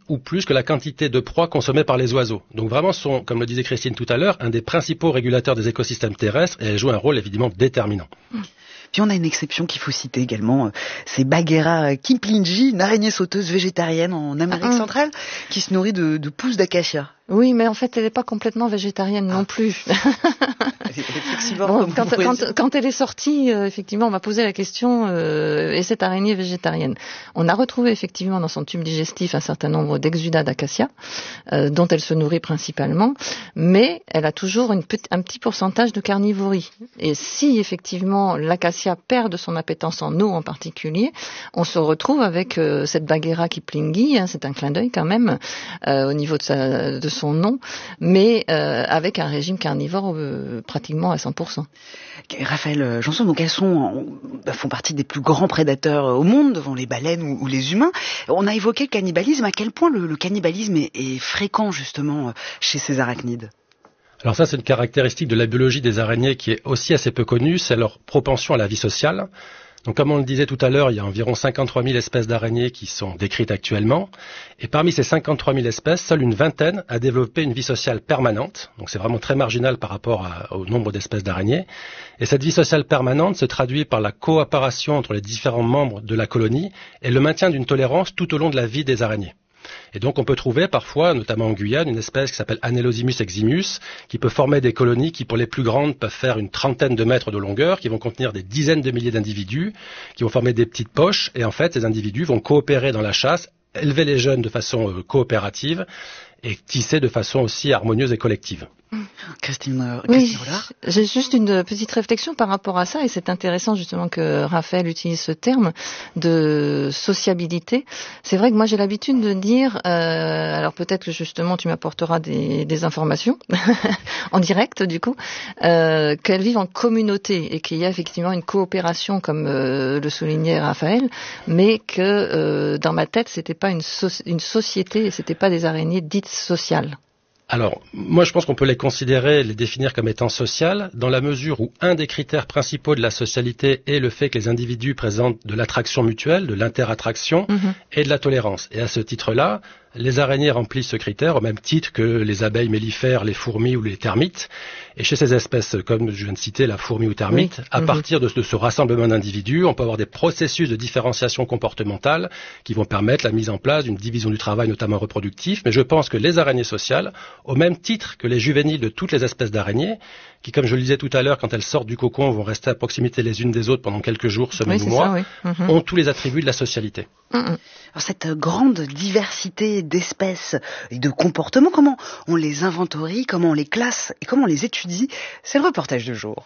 ou plus que la quantité de proie consommée par les oiseaux. Donc vraiment sont, comme le disait Christine tout à l'heure, un des principaux régulateurs des écosystèmes terrestres et elles jouent un rôle évidemment déterminant. Puis on a une exception qu'il faut citer également, c'est Bagheera kiplingi, une araignée sauteuse végétarienne en Amérique centrale qui se nourrit de pousses d'acacia. Oui, mais en fait, elle n'est pas complètement végétarienne non plus. Bon, quand elle est sortie, effectivement, on m'a posé la question, est cette araignée végétarienne? On a retrouvé effectivement dans son tube digestif un certain nombre d'exudats d'acacia, dont elle se nourrit principalement, mais elle a toujours un petit pourcentage de carnivorie. Et si effectivement l'acacia perd de son appétence en eau en particulier, on se retrouve avec cette Bagheera kiplingi, c'est un clin d'œil quand même, au niveau de son nom, mais avec un régime carnivore pratiquement à 100%. Raphaël Janson, donc elles font partie des plus grands prédateurs au monde, devant les baleines ou les humains. On a évoqué le cannibalisme. À quel point le cannibalisme est fréquent justement chez ces arachnides? Alors ça, c'est une caractéristique de la biologie des araignées qui est aussi assez peu connue, c'est leur propension à la vie sociale. Donc comme on le disait tout à l'heure, il y a environ 53 000 espèces d'araignées qui sont décrites actuellement. Et parmi ces 53 000 espèces, seule une vingtaine a développé une vie sociale permanente. Donc c'est vraiment très marginal par rapport au nombre d'espèces d'araignées. Et cette vie sociale permanente se traduit par la coopération entre les différents membres de la colonie et le maintien d'une tolérance tout au long de la vie des araignées. Et donc on peut trouver parfois, notamment en Guyane, une espèce qui s'appelle Anelosimus eximus, qui peut former des colonies qui pour les plus grandes peuvent faire une trentaine de mètres de longueur, qui vont contenir des dizaines de milliers d'individus, qui vont former des petites poches, et en fait ces individus vont coopérer dans la chasse, élever les jeunes de façon coopérative, et tisser de façon aussi harmonieuse et collective. Christine Oui, Rollard. j'ai juste une petite réflexion par rapport à ça, et c'est intéressant justement que Raphaël utilise ce terme de sociabilité. C'est vrai que moi j'ai l'habitude de dire, alors peut-être que justement tu m'apporteras des informations en direct du coup, qu'elles vivent en communauté et qu'il y a effectivement une coopération comme le soulignait Raphaël, mais que dans ma tête c'était pas une société et c'était pas des araignées dites sociales. Alors, moi je pense qu'on peut les considérer, les définir comme étant sociales, dans la mesure où un des critères principaux de la socialité est le fait que les individus présentent de l'attraction mutuelle, de l'interattraction et de la tolérance. Et à ce titre-là, les araignées remplissent ce critère au même titre que les abeilles mellifères, les fourmis ou les termites. Et chez ces espèces, comme je viens de citer, la fourmi ou termite, à partir de ce rassemblement d'individus, on peut avoir des processus de différenciation comportementale qui vont permettre la mise en place d'une division du travail, notamment reproductif. Mais je pense que les araignées sociales, au même titre que les juvéniles de toutes les espèces d'araignées, qui, comme je le disais tout à l'heure, quand elles sortent du cocon, vont rester à proximité les unes des autres pendant quelques jours, semaines ou mois, ont tous les attributs de la socialité. Alors cette grande diversité d'espèces et de comportements, comment on les inventorie, comment on les classe et comment on les étudie, c'est le reportage du jour.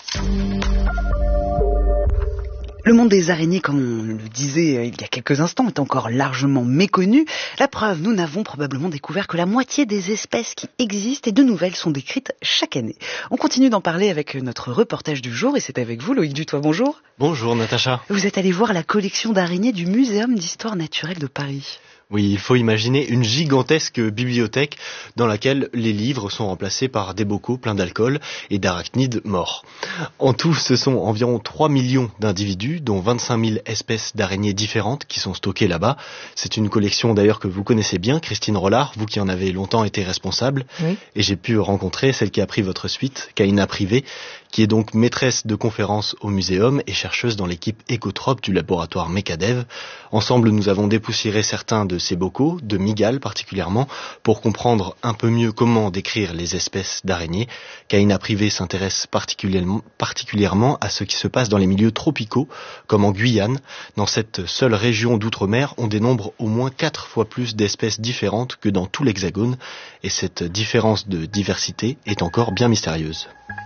Le monde des araignées, comme on le disait il y a quelques instants, est encore largement méconnu. La preuve, nous n'avons probablement découvert que la moitié des espèces qui existent et de nouvelles sont décrites chaque année. On continue d'en parler avec notre reportage du jour et c'est avec vous, Loïc Dutoit. Bonjour. Bonjour Natacha. Vous êtes allé voir la collection d'araignées du Muséum d'histoire naturelle de Paris. Oui, il faut imaginer une gigantesque bibliothèque dans laquelle les livres sont remplacés par des bocaux pleins d'alcool et d'arachnides morts. En tout, ce sont environ 3 millions d'individus, dont 25 000 espèces d'araignées différentes qui sont stockées là-bas. C'est une collection d'ailleurs que vous connaissez bien, Christine Rollard, vous qui en avez longtemps été responsable. Oui. Et j'ai pu rencontrer celle qui a pris votre suite, Kaina Privé, qui est donc maîtresse de conférences au muséum et chercheuse dans l'équipe écotrope du laboratoire Mecadev. Ensemble, nous avons dépoussiéré certains de ces bocaux, de mygales particulièrement, pour comprendre un peu mieux comment décrire les espèces d'araignées. Kaina Privé s'intéresse particulièrement à ce qui se passe dans les milieux tropicaux, comme en Guyane. Dans cette seule région d'outre-mer, on dénombre au moins 4 fois plus d'espèces différentes que dans tout l'Hexagone, et cette différence de diversité est encore bien mystérieuse.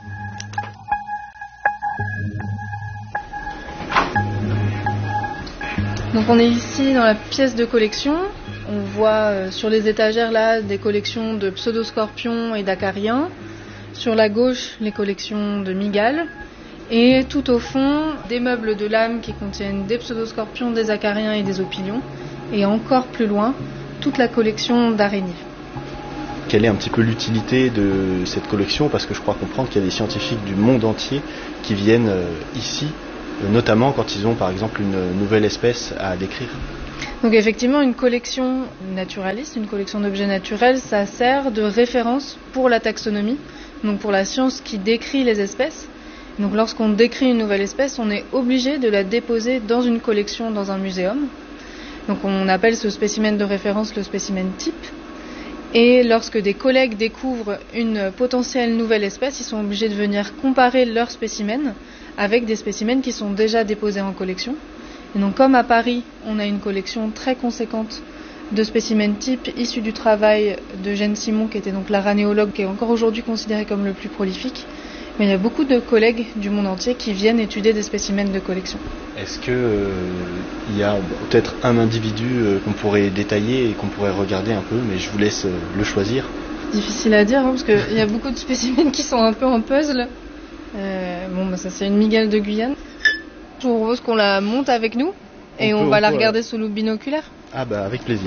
Donc on est ici dans la pièce de collection. On voit sur les étagères là des collections de pseudoscorpions et d'acariens. Sur la gauche, les collections de mygales. Et tout au fond, des meubles de lames qui contiennent des pseudoscorpions, des acariens et des opilions. Et encore plus loin, toute la collection d'araignées. Quelle est un petit peu l'utilité de cette collection ? Parce que je crois comprendre qu'il y a des scientifiques du monde entier qui viennent ici, notamment quand ils ont par exemple une nouvelle espèce à décrire. Donc effectivement, une collection naturaliste, une collection d'objets naturels, ça sert de référence pour la taxonomie, donc pour la science qui décrit les espèces. Donc lorsqu'on décrit une nouvelle espèce, on est obligé de la déposer dans une collection, dans un muséum. Donc on appelle ce spécimen de référence le spécimen type. Et lorsque des collègues découvrent une potentielle nouvelle espèce, ils sont obligés de venir comparer leurs spécimens avec des spécimens qui sont déjà déposés en collection. Et donc comme à Paris, on a une collection très conséquente de spécimens types issus du travail d'Eugène Simon, qui était donc l'aranéologue qui est encore aujourd'hui considéré comme le plus prolifique. Mais il y a beaucoup de collègues du monde entier qui viennent étudier des spécimens de collection. Est-ce que il y a peut-être un individu qu'on pourrait détailler et qu'on pourrait regarder un peu, mais je vous laisse le choisir. Difficile à dire, hein, parce qu'il y a beaucoup de spécimens qui sont un peu en puzzle. Ça c'est une mygale de Guyane. Je vous propose qu'on la monte avec nous et on va la regarder sous loupe binoculaire. Ah bah avec plaisir.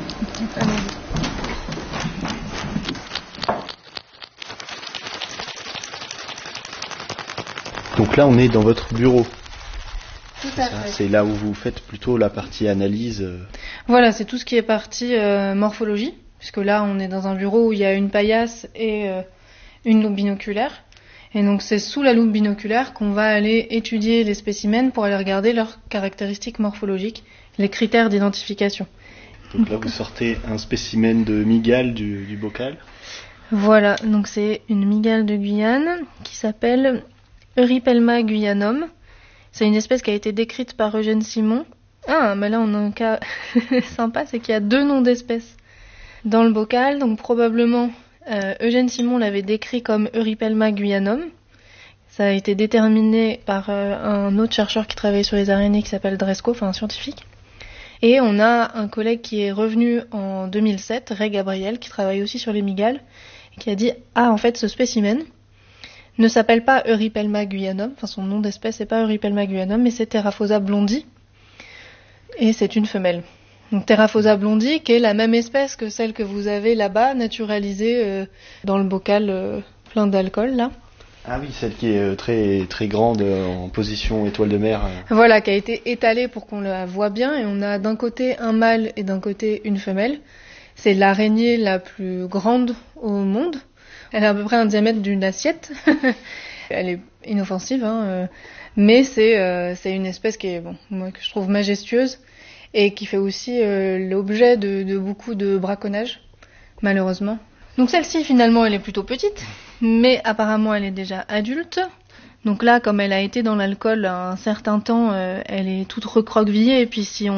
Donc là, on est dans votre bureau. Tout à fait. C'est là où vous faites plutôt la partie analyse. Voilà, c'est tout ce qui est partie morphologie, puisque là, on est dans un bureau où il y a une paillasse et une loupe binoculaire. Et donc, c'est sous la loupe binoculaire qu'on va aller étudier les spécimens pour aller regarder leurs caractéristiques morphologiques, les critères d'identification. Donc là, vous sortez un spécimen de mygale du bocal. Voilà, donc c'est une mygale de Guyane qui s'appelle Eurypelma guyanum. C'est une espèce qui a été décrite par Eugène Simon. Ah, mais là on a un cas sympa, c'est qu'il y a 2 noms d'espèces dans le bocal. Donc probablement Eugène Simon l'avait décrit comme Eurypelma guyanum. Ça a été déterminé par un autre chercheur qui travaillait sur les araignées qui s'appelle Dresco, enfin un scientifique. Et on a un collègue qui est revenu en 2007, Ray Gabriel, qui travaille aussi sur les mygales, et qui a dit « Ah, en fait, ce spécimen ne s'appelle pas Eurypelma guyanum, enfin son nom d'espèce n'est pas Eurypelma guyanum, mais c'est Theraphosa blondi, et c'est une femelle. » Donc Theraphosa blondi, qui est la même espèce que celle que vous avez là-bas, naturalisée dans le bocal plein d'alcool, là. Ah oui, celle qui est très, très grande en position étoile de mer. Voilà, qui a été étalée pour qu'on la voit bien, et on a d'un côté un mâle et d'un côté une femelle. C'est l'araignée la plus grande au monde. Elle a à peu près un diamètre d'une assiette. Elle est inoffensive, hein, mais c'est une espèce qui est, moi, que je trouve majestueuse et qui fait aussi l'objet de beaucoup de braconnage, malheureusement. Donc celle-ci, finalement, elle est plutôt petite, mais apparemment elle est déjà adulte. Donc là, comme elle a été dans l'alcool un certain temps, elle est toute recroquevillée, et puis si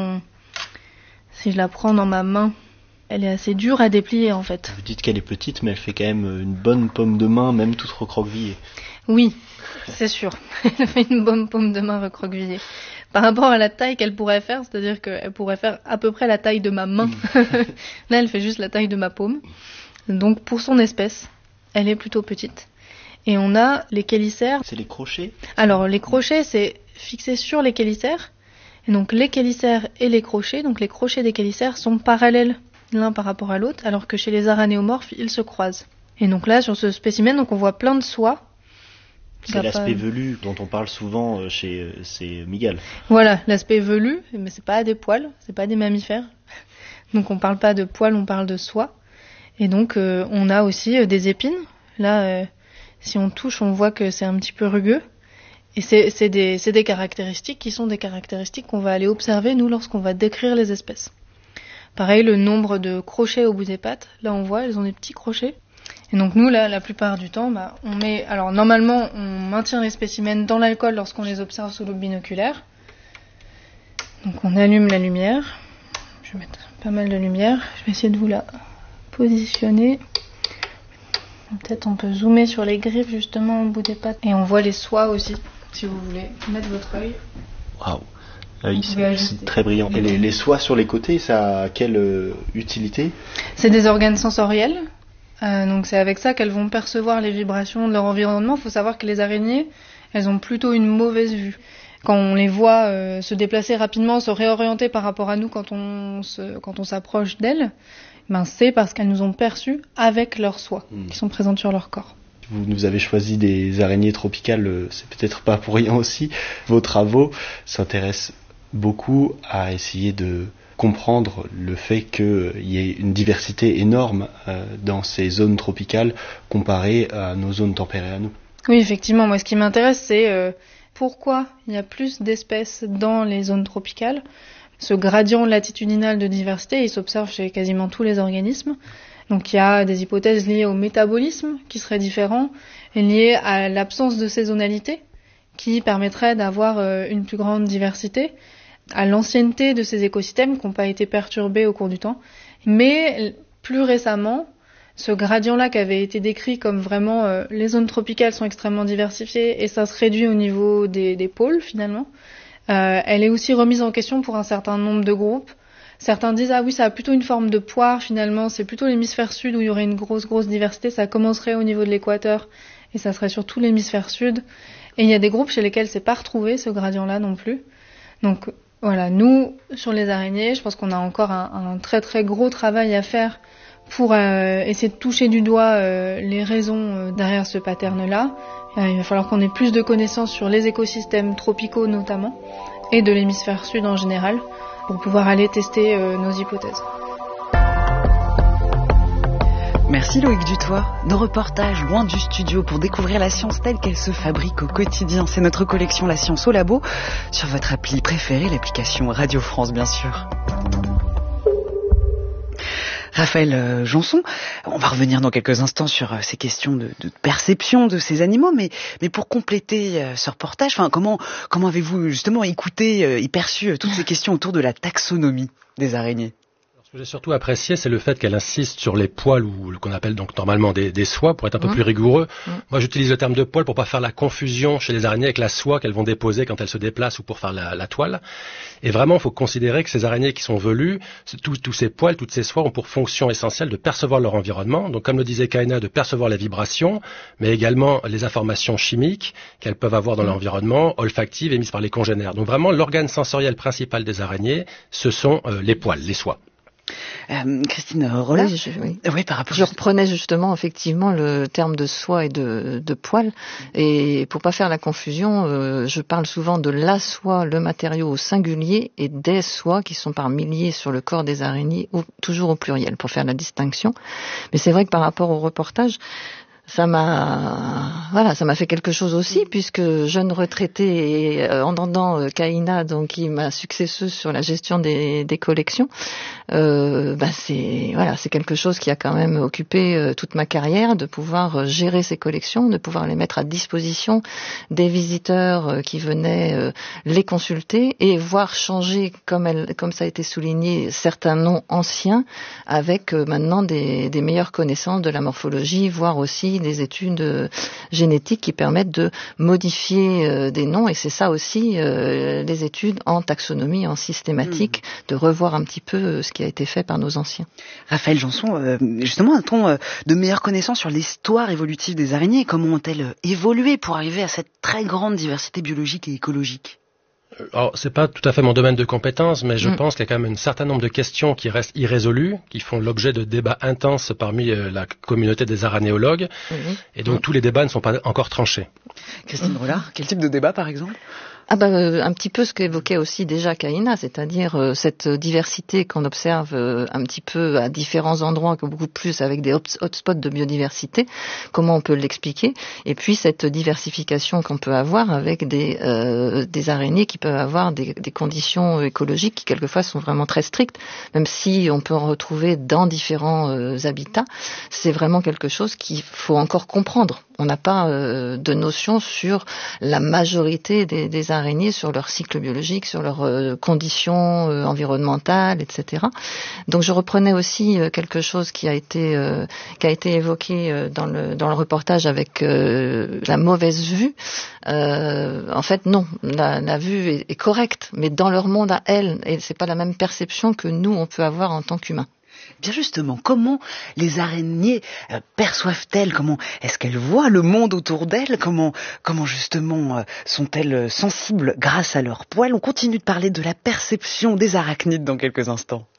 je la prends dans ma main, elle est assez dure à déplier en fait. Vous dites qu'elle est petite, mais elle fait quand même une bonne paume de main, même toute recroquevillée. Oui, c'est sûr. Elle fait une bonne paume de main recroquevillée. Par rapport à la taille qu'elle pourrait faire, c'est-à-dire qu'elle pourrait faire à peu près la taille de ma main. Là, elle fait juste la taille de ma paume. Donc pour son espèce, elle est plutôt petite. Et on a les chélicères. C'est les crochets ? Alors les crochets, c'est fixé sur les chélicères. Et donc les chélicères et les crochets des chélicères sont parallèles l'un par rapport à l'autre, alors que chez les aranéomorphes, ils se croisent. Et donc là, sur ce spécimen, donc on voit plein de soies. C'est l'aspect velu dont on parle souvent chez ces mygales. Voilà, l'aspect velu, mais c'est pas des poils, c'est pas des mammifères. Donc on parle pas de poils, on parle de soie. Et donc on a aussi des épines. Là, si on touche, on voit que c'est un petit peu rugueux. Et c'est des caractéristiques qui sont des caractéristiques qu'on va aller observer, nous, lorsqu'on va décrire les espèces. Pareil, le nombre de crochets au bout des pattes. Là, on voit, elles ont des petits crochets. Et donc nous, là, la plupart du temps, on met... Alors normalement, on maintient les spécimens dans l'alcool lorsqu'on les observe sous loupe binoculaire. Donc on allume la lumière. Je vais mettre pas mal de lumière. Je vais essayer de vous la positionner. Peut-être on peut zoomer sur les griffes justement au bout des pattes. Et on voit les soies aussi, si vous voulez mettre votre œil. Waouh! Oui, c'est très brillant. Et les soies sur les côtés, ça a quelle utilité ? C'est des organes sensoriels. Donc c'est avec ça qu'elles vont percevoir les vibrations de leur environnement. Il faut savoir que les araignées, elles ont plutôt une mauvaise vue. Quand on les voit se déplacer rapidement, se réorienter par rapport à nous quand on s'approche d'elles, c'est parce qu'elles nous ont perçus avec leurs soies qui sont présentes sur leur corps. Vous avez choisi des araignées tropicales, c'est peut-être pas pour rien aussi. Vos travaux s'intéressent beaucoup à essayer de comprendre le fait qu'il y ait une diversité énorme dans ces zones tropicales comparées à nos zones tempérées à nous. Oui, effectivement, moi ce qui m'intéresse c'est pourquoi il y a plus d'espèces dans les zones tropicales. Ce gradient latitudinal de diversité, il s'observe chez quasiment tous les organismes. Donc il y a des hypothèses liées au métabolisme qui seraient différents et liées à l'absence de saisonnalité qui permettrait d'avoir une plus grande diversité, à l'ancienneté de ces écosystèmes qui n'ont pas été perturbés au cours du temps. Mais plus récemment, ce gradient-là qui avait été décrit comme vraiment les zones tropicales sont extrêmement diversifiées et ça se réduit au niveau des pôles finalement, elle est aussi remise en question pour un certain nombre de groupes. Certains disent ah oui ça a plutôt une forme de poire finalement, c'est plutôt l'hémisphère sud où il y aurait une grosse diversité, ça commencerait au niveau de l'équateur et ça serait surtout l'hémisphère sud. Et il y a des groupes chez lesquels c'est pas retrouvé ce gradient-là non plus. Donc voilà, nous sur les araignées, je pense qu'on a encore un très très gros travail à faire pour essayer de toucher du doigt les raisons derrière ce pattern-là. Il va falloir qu'on ait plus de connaissances sur les écosystèmes tropicaux notamment et de l'hémisphère sud en général pour pouvoir aller tester nos hypothèses. Merci Loïc Dutoit. Nos reportages loin du studio pour découvrir la science telle qu'elle se fabrique au quotidien. C'est notre collection La Science au Labo sur votre appli préférée, l'application Radio France bien sûr. Raphaël Janson, on va revenir dans quelques instants sur ces questions de perception de ces animaux, mais pour compléter ce reportage, comment avez-vous justement écouté et perçu toutes ces questions autour de la taxonomie des araignées ? Ce que j'ai surtout apprécié, c'est le fait qu'elle insiste sur les poils, ou qu'on appelle donc normalement des soies, pour être un peu plus rigoureux. Moi, j'utilise le terme de poils pour pas faire la confusion chez les araignées avec la soie qu'elles vont déposer quand elles se déplacent ou pour faire la toile. Et vraiment, il faut considérer que ces araignées qui sont velues, tous ces poils, toutes ces soies ont pour fonction essentielle de percevoir leur environnement. Donc, comme le disait Kaina, de percevoir les vibrations, mais également les informations chimiques qu'elles peuvent avoir dans l'environnement, olfactives, émises par les congénères. Donc, vraiment, l'organe sensoriel principal des araignées, ce sont les poils, les soies. Christine Rolla, oui, par rapport. Je reprenais justement effectivement le terme de soie et de poil, et pour pas faire la confusion, je parle souvent de la soie, le matériau au singulier, et des soies qui sont par milliers sur le corps des araignées, toujours au pluriel, pour faire la distinction. Mais c'est vrai que par rapport au reportage, ça m'a fait quelque chose aussi, puisque jeune retraité et entendant Kaina, donc qui est ma successeuse sur la gestion des collections, c'est quelque chose qui a quand même occupé toute ma carrière, de pouvoir gérer ces collections, de pouvoir les mettre à disposition des visiteurs qui venaient les consulter et voir changer, comme ça a été souligné, certains noms anciens avec maintenant des meilleures connaissances de la morphologie, voire aussi des études génétiques qui permettent de modifier des noms, et c'est ça aussi les études en taxonomie, en systématique, de revoir un petit peu ce qui a été fait par nos anciens. Raphaël Janson, justement, a-t-on de meilleures connaissances sur l'histoire évolutive des araignées? Comment ont-elles évolué pour arriver à cette très grande diversité biologique et écologique? Alors, c'est pas tout à fait mon domaine de compétence, mais je pense qu'il y a quand même un certain nombre de questions qui restent irrésolues, qui font l'objet de débats intenses parmi la communauté des araignéologues, et donc tous les débats ne sont pas encore tranchés. Christine Rollard, quel type de débat par exemple ? Un petit peu ce qu'évoquait aussi déjà Kaina, c'est-à-dire cette diversité qu'on observe un petit peu à différents endroits, beaucoup plus avec des hotspots de biodiversité, comment on peut l'expliquer, et puis cette diversification qu'on peut avoir avec des araignées qui peuvent avoir des conditions écologiques qui quelquefois sont vraiment très strictes, même si on peut en retrouver dans différents habitats. C'est vraiment quelque chose qu'il faut encore comprendre. On n'a pas de notion sur la majorité des araignées, sur leur cycle biologique, sur leurs conditions environnementales, etc. Donc je reprenais aussi quelque chose qui a été évoqué dans le reportage avec la mauvaise vue. En fait, non, la vue est correcte, mais dans leur monde à elles, et c'est pas la même perception que nous on peut avoir en tant qu'humains. Bien justement, comment les araignées perçoivent-elles? Comment est-ce qu'elles voient le monde autour d'elles? Comment justement sont-elles sensibles grâce à leurs poils? On continue de parler de la perception des arachnides dans quelques instants.